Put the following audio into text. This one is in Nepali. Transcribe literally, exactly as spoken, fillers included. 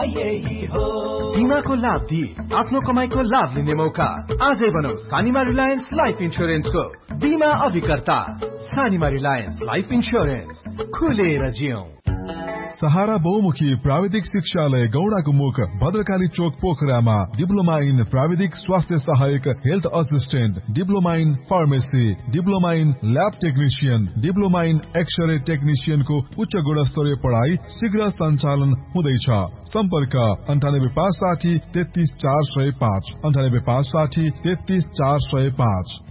यही हो। बीमाको लाभ दिए आफ्नो कमाईको लाभ लिने मौका। आजै बनौ सानिमा रिलायन्स लाइफ इन्स्योरेन्सको बीमा अभिकर्ता। सानिमा रिलायन्स लाइफ इन्स्योरेन्स, खुलेर जियौं। सहारा बहुमुखी प्राविधिक शिक्षालय गौडाको मुख भद्रकाली चोक पोखरामा डिप्लोमा इन प्राविधिक स्वास्थ्य सहायक health assistant, diploma in pharmacy, diploma in lab technician, diploma in x-ray टेक्निसियनको उच्च गुणस्तरीय पढाइ शीघ्र सञ्चालन हुँदैछ। सम्पर्क अन्ठानब्बे पाँच साठी तेत्तीस चार सय पाँच, अन्ठानब्बे पाँच साठी तेत्तीस चार सय पाँच।